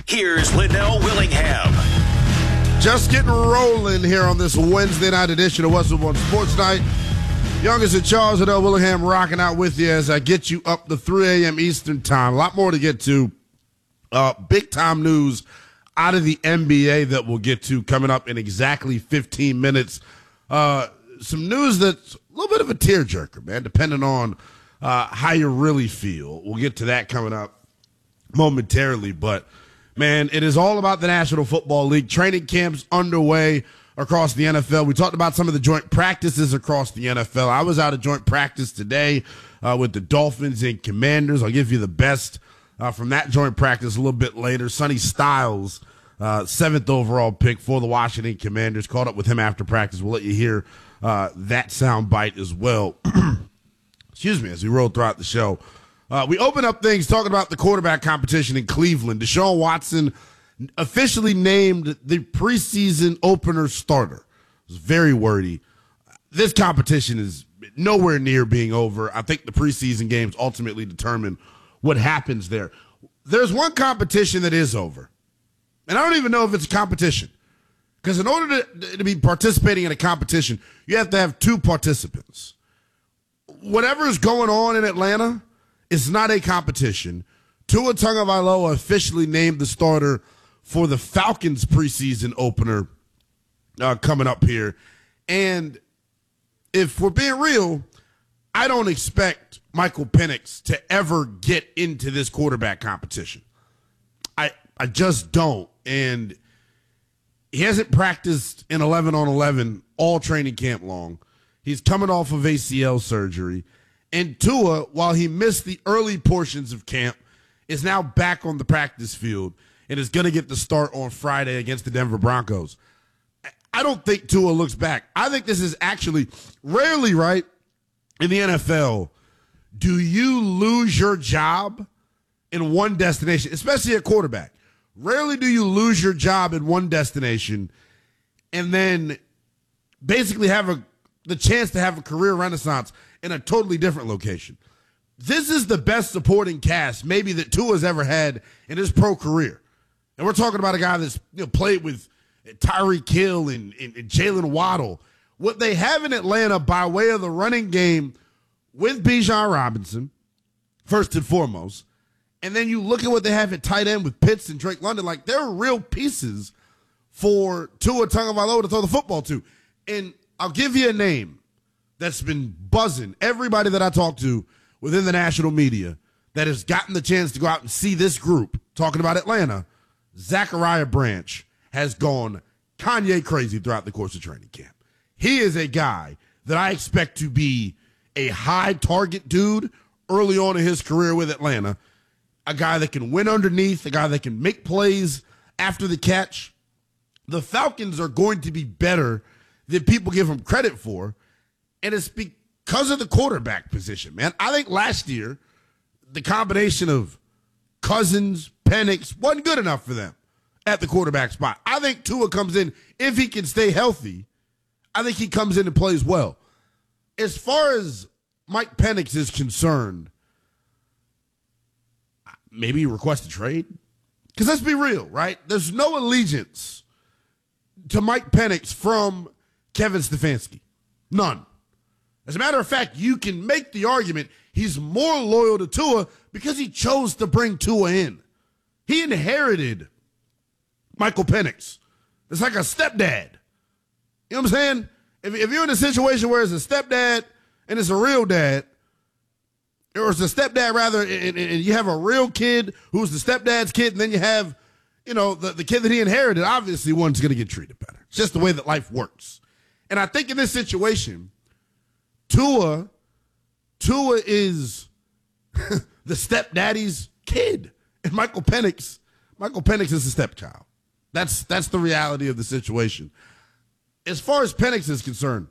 Here's Liddell Willingham. Just getting rolling here on this Wednesday night edition of Westwood One Sports Night. Youngest and Charles Liddell Willingham rocking out with you as I get you up to 3 a.m. Eastern Time. A lot more to get to. Big time news out of the NBA that we'll get to coming up in exactly 15 minutes. Some news that's a little bit of a tearjerker, man, depending on how you really feel. We'll get to that coming up momentarily, but man, it is all about the National Football League. Training camps underway across the NFL. We talked about some of the joint practices across the NFL. I was out at joint practice today with the Dolphins and Commanders. I'll give you the best from that joint practice a little bit later. Sonny Styles, 7th overall pick for the Washington Commanders. Caught up with him after practice. We'll let you hear that sound bite as well. Excuse me, as we roll throughout the show. We open up things talking about the quarterback competition in Cleveland. Deshaun Watson officially named the preseason opener starter. It was very wordy. This competition is nowhere near being over. I think the preseason games ultimately determine what happens there. There's one competition that is over, and I don't even know if it's a competition, because in order to be participating in a competition, you have to have two participants. Whatever's going on in Atlanta, it's not a competition. Tua Tagovailoa officially named the starter for the Falcons preseason opener coming up here. And if we're being real, I don't expect Michael Penix to ever get into this quarterback competition. I just don't. And he hasn't practiced in 11-on-11 all training camp long. He's coming off of ACL surgery. And Tua, while he missed the early portions of camp, is now back on the practice field and is going to get the start on Friday against the Denver Broncos. I don't think Tua looks back. I think this is actually rarely, right, in the NFL, do you lose your job in one destination, especially at quarterback. Rarely do you lose your job in one destination and then basically have the chance to have a career renaissance in a totally different location. This is the best supporting cast maybe that Tua's ever had in his pro career. And we're talking about a guy that's played with Tyreek Hill and Jalen Waddle. What they have in Atlanta by way of the running game with Bijan Robinson, first and foremost, and then you look at what they have at tight end with Pitts and Drake London, like there are real pieces for Tua Tagovailoa to throw the football to. And I'll give you a name that's been buzzing everybody that I talk to within the national media that has gotten the chance to go out and see this group talking about Atlanta. Zachariah Branch has gone Kanye crazy throughout the course of training camp. He is a guy that I expect to be a high target dude early on in his career with Atlanta, a guy that can win underneath, a guy that can make plays after the catch. The Falcons are going to be better than people give them credit for, and it's because of the quarterback position, man. I think last year, the combination of Cousins, Penix wasn't good enough for them at the quarterback spot. I think Tua comes in, if he can stay healthy, I think he comes in and plays well. As far as Mike Penix is concerned, maybe request a trade? Because let's be real, right? There's no allegiance to Mike Penix from Kevin Stefanski. None. As a matter of fact, you can make the argument he's more loyal to Tua because he chose to bring Tua in. He inherited Michael Penix. It's like a stepdad. You know what I'm saying? If you're in a situation where it's a stepdad and it's a real dad, or it's a stepdad rather, and you have a real kid who's the stepdad's kid, and then you have, the kid that he inherited, obviously one's going to get treated better. It's just the way that life works. And I think in this situation, Tua is the stepdaddy's kid. And Michael Penix is a stepchild. That's the reality of the situation. As far as Penix is concerned,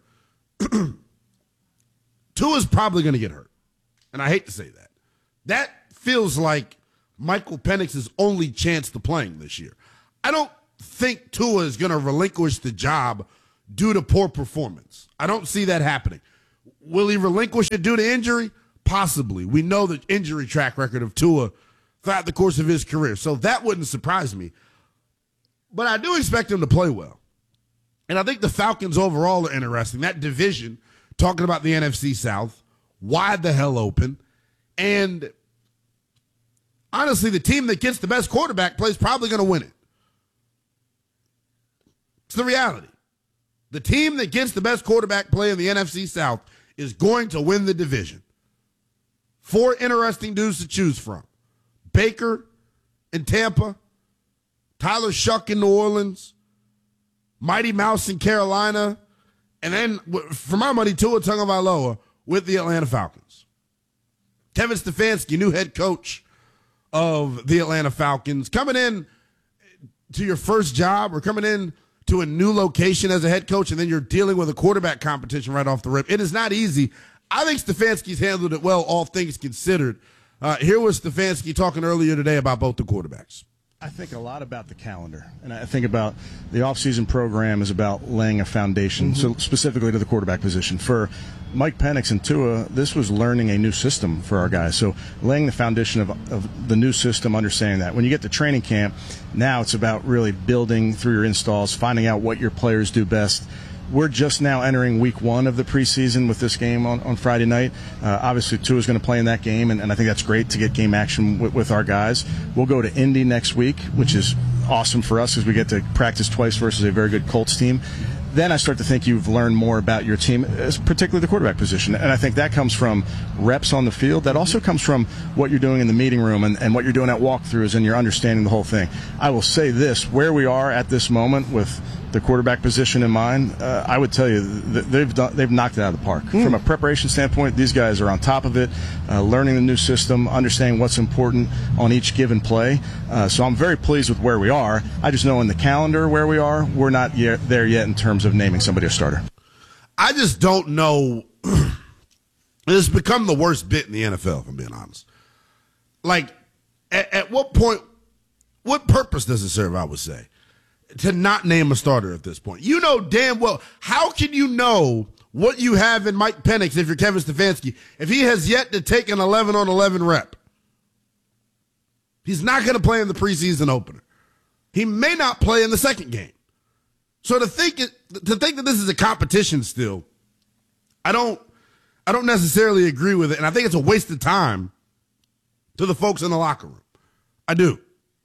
Tua's probably going to get hurt. And I hate to say that. That feels like Michael Penix's only chance to playing this year. I don't think Tua is going to relinquish the job due to poor performance. I don't see that happening. Will he relinquish it due to injury? Possibly. We know the injury track record of Tua throughout the course of his career. So that wouldn't surprise me. But I do expect him to play well. And I think the Falcons overall are interesting. That division, talking about the NFC South, wide the hell open. And honestly, the team that gets the best quarterback play is probably going to win it. It's the reality. The team that gets the best quarterback play in the NFC South is going to win the division. 4 interesting dudes to choose from. Baker in Tampa, Tyler Shuck in New Orleans, Mighty Mouse in Carolina, and then, for my money, Tua Tagovailoa with the Atlanta Falcons. Kevin Stefanski, new head coach of the Atlanta Falcons, coming in to your first job or coming in to a new location as a head coach, and then you're dealing with a quarterback competition right off the rip. It is not easy. I think Stefanski's handled it well, all things considered. Here was Stefanski talking earlier today about both the quarterbacks. I think a lot about the calendar, and I think about the offseason program is about laying a foundation, so specifically to the quarterback position. For Mike Penix and Tua, this was learning a new system for our guys. So laying the foundation of the new system, understanding that. When you get to training camp, now it's about really building through your installs, finding out what your players do best. We're just now entering week 1 of the preseason with this game on Friday night. Obviously, Tua's going to play in that game, and I think that's great to get game action with our guys. We'll go to Indy next week, which is awesome for us because we get to practice twice versus a very good Colts team. Then I start to think you've learned more about your team, particularly the quarterback position. And I think that comes from reps on the field. That also comes from what you're doing in the meeting room and what you're doing at walkthroughs, and you're understanding the whole thing. I will say this, where we are at this moment with the quarterback position in mind, I would tell you that they've knocked it out of the park. From a preparation standpoint, these guys are on top of it, learning the new system, understanding what's important on each given play. So I'm very pleased with where we are. I just know in the calendar where we are, we're not there yet in terms of naming somebody a starter. I just don't know. It's become the worst bit in the NFL, if I'm being honest. Like, at what point, what purpose does it serve, I would say, to not name a starter at this point? You know damn well, how can you know what you have in Mike Penix if you're Kevin Stefanski if he has yet to take an 11-on-11 rep? He's not going to play in the preseason opener. He may not play in the second game. So to think that this is a competition still, I don't necessarily agree with it, and I think it's a waste of time to the folks in the locker room. I do.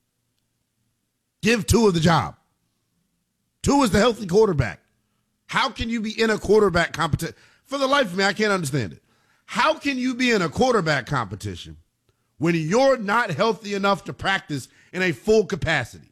Give Tua the job. Tua is the healthy quarterback. How can you be in a quarterback competition? For the life of me, I can't understand it. How can you be in a quarterback competition when you're not healthy enough to practice in a full capacity?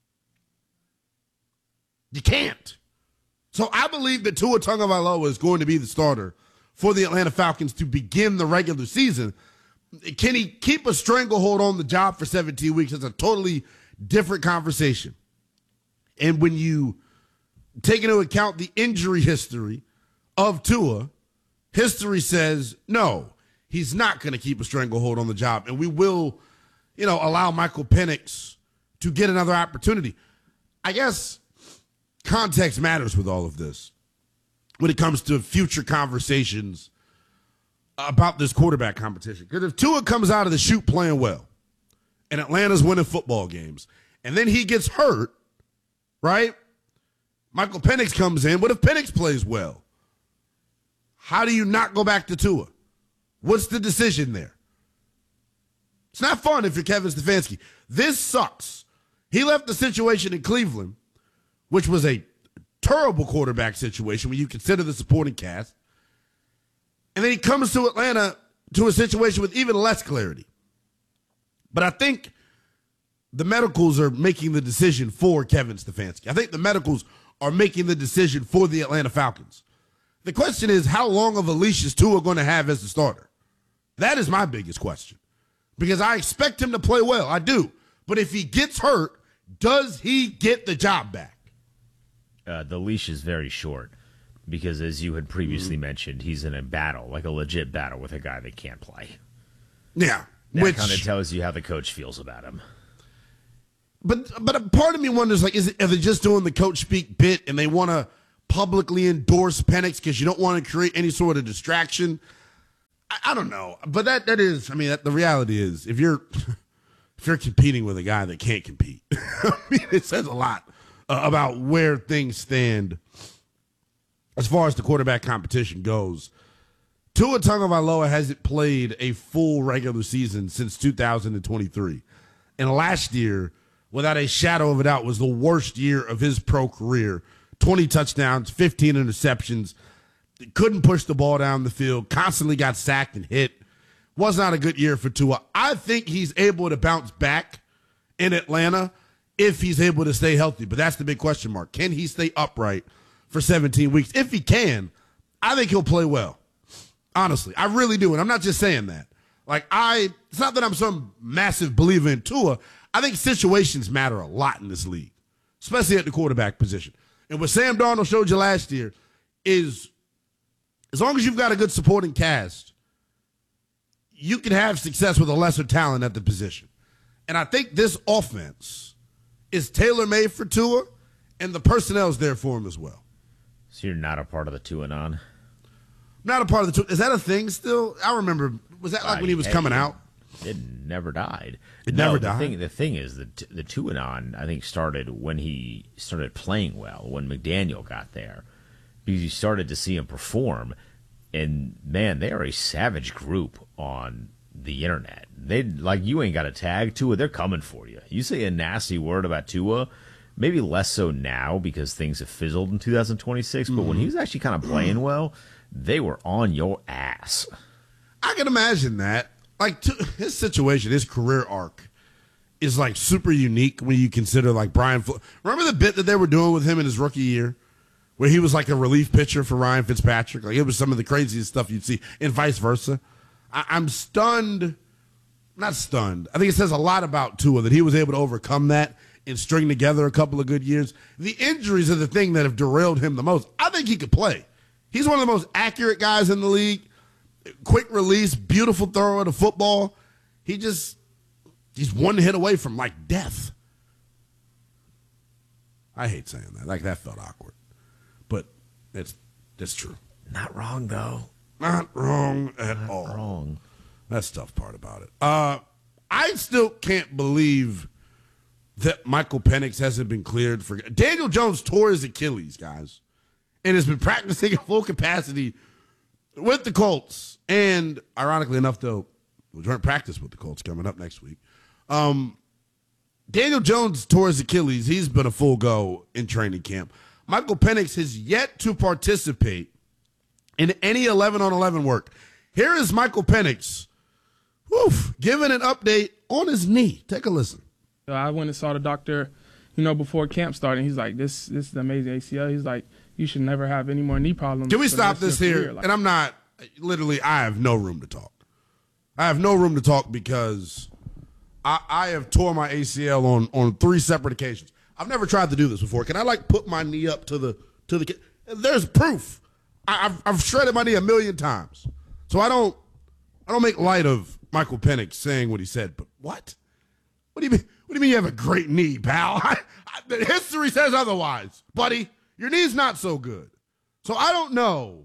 You can't. So I believe that Tua Tagovailoa is going to be the starter for the Atlanta Falcons to begin the regular season. Can he keep a stranglehold on the job for 17 weeks? That's a totally different conversation. And when you take into account the injury history of Tua, history says, no, he's not going to keep a stranglehold on the job. And we will, allow Michael Penix to get another opportunity. I guess context matters with all of this when it comes to future conversations about this quarterback competition. Because if Tua comes out of the chute playing well and Atlanta's winning football games and then he gets hurt, right? Michael Penix comes in. What if Penix plays well? How do you not go back to Tua? What's the decision there? It's not fun if you're Kevin Stefanski. This sucks. He left the situation in Cleveland, which was a terrible quarterback situation when you consider the supporting cast. And then he comes to Atlanta to a situation with even less clarity. But I think the medicals are making the decision for Kevin Stefanski. I think the medicals are making the decision for the Atlanta Falcons. The question is, how long of a leash is Tua going to have as the starter? That is my biggest question. Because I expect him to play well. I do. But if he gets hurt, does he get the job back? The leash is very short because, as you had previously mentioned, he's in a battle, like a legit battle with a guy that can't play. Yeah. That kind of tells you how the coach feels about him. But a part of me wonders, like, are they just doing the coach speak bit and they want to publicly endorse Penix because you don't want to create any sort of distraction? I don't know. But that is, the reality is, if you're if you're competing with a guy that can't compete. I mean, it says a lot about where things stand as far as the quarterback competition goes. Tua Tagovailoa hasn't played a full regular season since 2023. And last year, without a shadow of a doubt, was the worst year of his pro career. 20 touchdowns, 15 interceptions, couldn't push the ball down the field, constantly got sacked and hit. Was not a good year for Tua. I think he's able to bounce back in Atlanta if he's able to stay healthy. But that's the big question mark. Can he stay upright for 17 weeks? If he can, I think he'll play well. Honestly, I really do. And I'm not just saying that. It's not that I'm some massive believer in Tua. I think situations matter a lot in this league, especially at the quarterback position. And what Sam Darnold showed you last year is as long as you've got a good supporting cast, you can have success with a lesser talent at the position. And I think this offense is tailor-made for Tua, and the personnel is there for him as well. So you're not a part of the Tuanon? Not a part of the Tua. Is that a thing still? I remember. Was that like when he was coming out? It never died. It never died? The thing is, the Tuanon, I think, started when he started playing well, when McDaniel got there. Because you started to see him perform. And, man, they are a savage group on the internet. You ain't got a tag Tua, they're coming for you. You say a nasty word about Tua, maybe less so now because things have fizzled in 2026, but when he was actually kind of playing well, they were on your ass. I can imagine that. His situation, his career arc is super unique when you consider Brian. Remember the bit that they were doing with him in his rookie year, where he was a relief pitcher for Ryan Fitzpatrick? It was some of the craziest stuff you'd see, and vice versa. I'm stunned. Not stunned. I think it says a lot about Tua that he was able to overcome that and string together a couple of good years. The injuries are the thing that have derailed him the most. I think he could play. He's one of the most accurate guys in the league. Quick release, beautiful throw of the football. He's one hit away from death. I hate saying that. That felt awkward. But that's true. Not wrong, though. Not wrong at all. Not wrong. That's the tough part about it. I still can't believe that Michael Penix hasn't been cleared for. Daniel Jones tore his Achilles, guys, and has been practicing at full capacity with the Colts. And ironically enough, though, we're joint practice with the Colts coming up next week. Daniel Jones tore his Achilles. He's been a full go in training camp. Michael Penix has yet to participate in any 11-on-11 work. Here is Michael Penix, giving an update on his knee. Take a listen. I went and saw the doctor, before camp started. He's like, this is the amazing ACL. He's like, you should never have any more knee problems. Can we stop this here? And I'm not, I have no room to talk. I have no room to talk because I have tore my ACL on 3 separate occasions. I've never tried to do this before. Can I put my knee up to the? There's proof. I've shredded my knee 1,000,000 times. So I don't make light of Michael Penix saying what he said. But what? What do you mean? What do you mean you have a great knee, pal? The history says otherwise, buddy. Your knee's not so good. So I don't know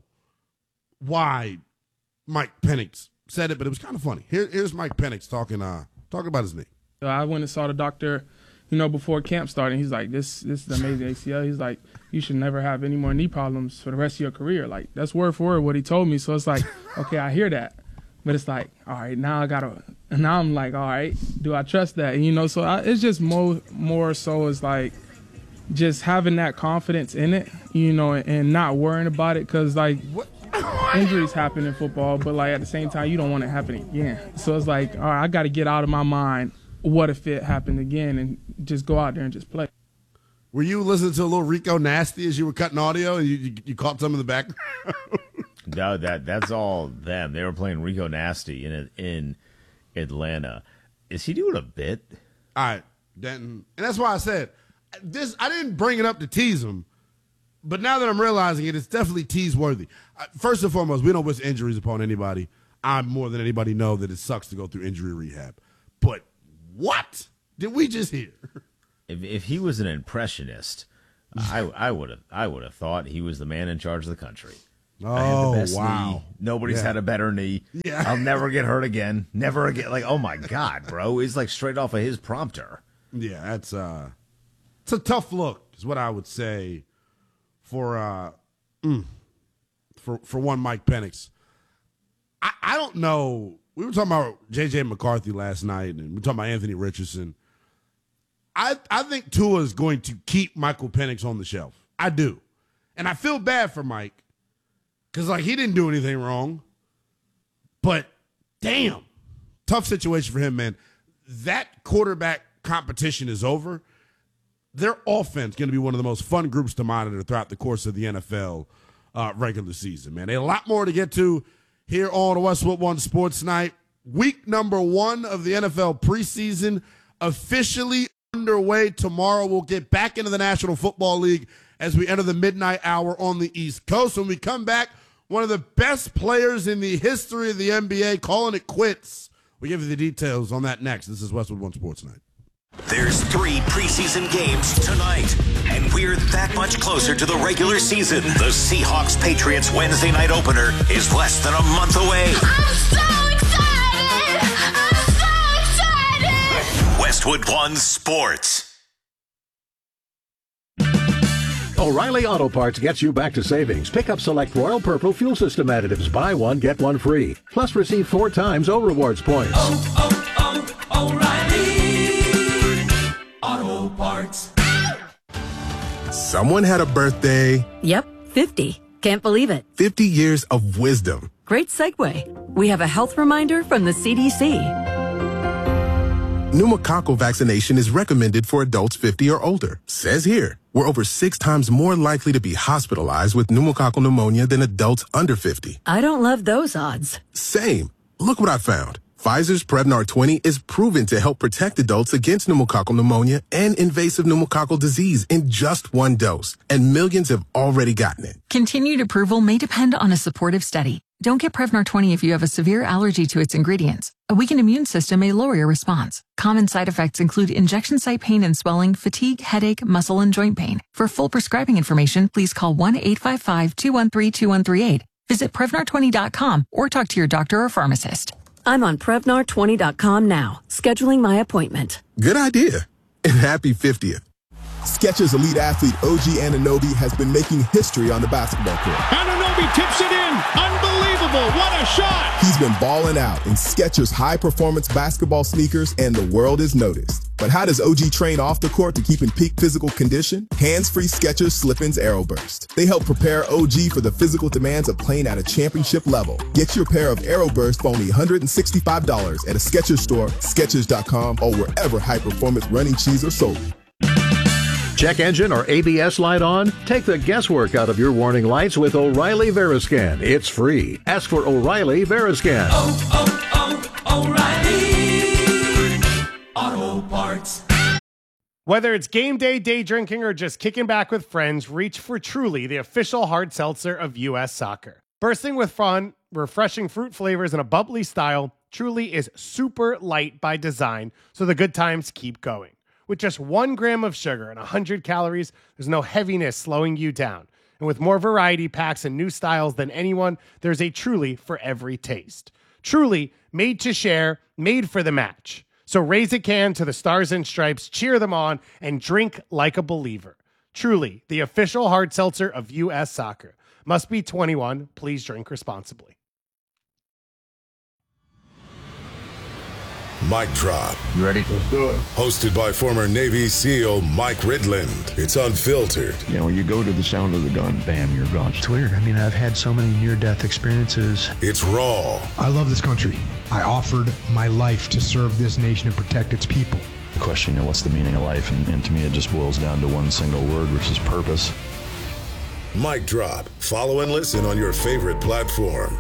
why Mike Penix said it, but it was kind of funny. Here's Mike Penix talking about his knee. I went and saw the doctor, before camp started. He's like, this is the amazing ACL. He's like, you should never have any more knee problems for the rest of your career. That's word for word what he told me. So it's like, okay, I hear that. But it's like, all right, now I'm like, all right, do I trust that? And, so it's just more so is just having that confidence in it, and not worrying about it. Because, injuries happen in football, but, at the same time, you don't want it to happen again. So it's like, all right, I got to get out of my mind what if it happened again and just go out there and just play. Were you listening to a little Rico Nasty as you were cutting audio and you caught some in the background? No, that's all them. They were playing Rico Nasty in Atlanta. Is he doing a bit? All right, Denton. And that's why I said this. I didn't bring it up to tease him, but now that I'm realizing it, it's definitely tease-worthy. First and foremost, we don't wish injuries upon anybody. I more than anybody know that it sucks to go through injury rehab. But what did we just hear? If he was an impressionist, I would have thought he was the man in charge of the country. I have the best wow. knee. Nobody's Yeah. had a better knee. Yeah. I'll never get hurt again. Never again. Like, oh my God, bro. It's like straight off of his prompter. Yeah, that's it's a tough look, is what I would say for one Mike Penix. I don't know. We were talking about J.J. McCarthy last night, and we were talking about Anthony Richardson. I think Tua is going to keep Michael Penix on the shelf. I do. And I feel bad for Mike because, like, he didn't do anything wrong. But, damn, tough situation for him, man. That quarterback competition is over. Their offense going to be one of the most fun groups to monitor throughout the course of the NFL regular season, man. They have a lot more to get to here on Westwood One Sports Night. Week number 1 of the NFL preseason officially underway tomorrow. We'll get back into the National Football League as we enter the midnight hour on the East Coast. When we come back, one of the best players in the history of the NBA calling it quits. We'll give you the details on that next. This is Westwood One Sports Night. There's 3 preseason games tonight, and we're that much closer to the regular season. The Seahawks-Patriots Wednesday night opener is less than a month away. I'm so excited! I'm so excited! Westwood One Sports. O'Reilly Auto Parts gets you back to savings. Pick up select Royal Purple fuel system additives. Buy one, get one free. Plus receive 4 times O Rewards points. O'Reilly Auto Parts. Someone had a birthday. Yep, 50. Can't believe it. 50 years of wisdom. Great segue. We have a health reminder from the CDC. Pneumococcal vaccination is recommended for adults 50 or older. Says here, we're over 6 times more likely to be hospitalized with pneumococcal pneumonia than adults under 50. I don't love those odds. Same. Look what I found. Pfizer's Prevnar 20 is proven to help protect adults against pneumococcal pneumonia and invasive pneumococcal disease in just 1 dose. And millions have already gotten it. Continued approval may depend on a supportive study. Don't get Prevnar 20 if you have a severe allergy to its ingredients. A weakened immune system may lower your response. Common side effects include injection site pain and swelling, fatigue, headache, muscle, and joint pain. For full prescribing information, please call 1-855-213-2138. Visit Prevnar20.com or talk to your doctor or pharmacist. I'm on Prevnar20.com now, scheduling my appointment. Good idea. And happy 50th. Skechers elite athlete OG Anunoby has been making history on the basketball court. Anunoby tips it in. Unbelievable. What a shot. He's been balling out in Skechers high-performance basketball sneakers, and the world is noticed. But how does OG train off the court to keep in peak physical condition? Hands-free Skechers Slip-ins Aeroburst. They help prepare OG for the physical demands of playing at a championship level. Get your pair of Aeroburst for only $165 at a Skechers store, Skechers.com, or wherever high-performance running shoes are sold. Check engine or ABS light on? Take the guesswork out of your warning lights with O'Reilly Veriscan. It's free. Ask for O'Reilly Veriscan. O'Reilly Auto Parts. Whether it's game day, day drinking, or just kicking back with friends, reach for Truly, the official hard seltzer of U.S. Soccer. Bursting with fun, refreshing fruit flavors, and a bubbly style, Truly is super light by design, so the good times keep going. With just 1 gram of sugar and 100 calories, there's no heaviness slowing you down. And with more variety packs and new styles than anyone, there's a Truly for every taste. Truly, made to share, made for the match. So raise a can to the Stars and Stripes, cheer them on, and drink like a believer. Truly, the official hard seltzer of U.S. Soccer. Must be 21. Please drink responsibly. Mic Drop. You ready? Let's do it. Hosted by former Navy SEAL Mike Ridland. It's unfiltered. You know, when you go to the sound of the gun, bam, you're gone. It's weird. I mean, I've had so many near-death experiences. It's raw. I love this country. I offered my life to serve this nation and protect its people. The question, you know, what's the meaning of life? And to me, it just boils down to one single word, which is purpose. Mic Drop. Follow and listen on your favorite platform.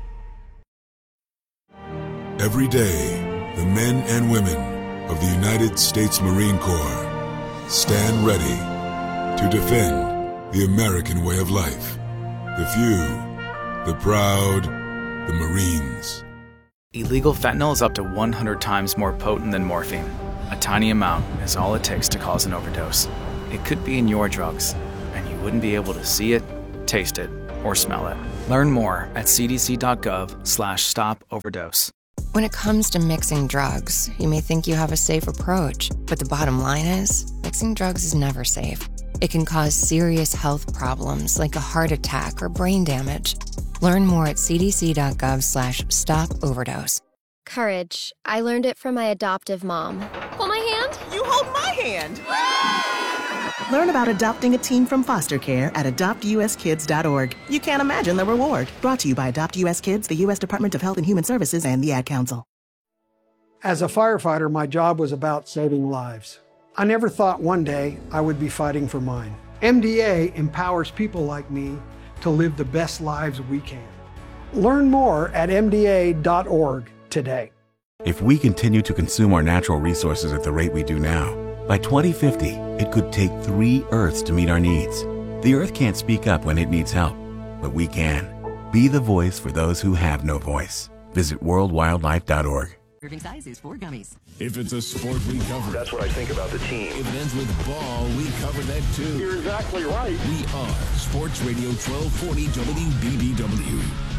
Every day, the men and women of the United States Marine Corps stand ready to defend the American way of life. The few, the proud, the Marines. Illegal fentanyl is up to 100 times more potent than morphine. A tiny amount is all it takes to cause an overdose. It could be in your drugs, and you wouldn't be able to see it, taste it, or smell it. Learn more at cdc.gov/stop-overdose. When it comes to mixing drugs, you may think you have a safe approach, but the bottom line is, mixing drugs is never safe. It can cause serious health problems like a heart attack or brain damage. Learn more at cdc.gov/stop-overdose. Courage. I learned it from my adoptive mom. Hold my hand. You hold my hand. Learn about adopting a teen from foster care at adoptuskids.org. You can't imagine the reward. Brought to you by Adopt US Kids, the U.S. Department of Health and Human Services, and the Ad Council. As a firefighter, my job was about saving lives. I never thought one day I would be fighting for mine. MDA empowers people like me to live the best lives we can. Learn more at MDA.org today. If we continue to consume our natural resources at the rate we do now, by 2050, it could take 3 Earths to meet our needs. The Earth can't speak up when it needs help, but we can. Be the voice for those who have no voice. Visit worldwildlife.org. Serving size is 4 gummies. If it's a sport, we cover it. That's what I think about the team. If it ends with ball, we cover that too. You're exactly right. We are Sports Radio 1240 WBBW.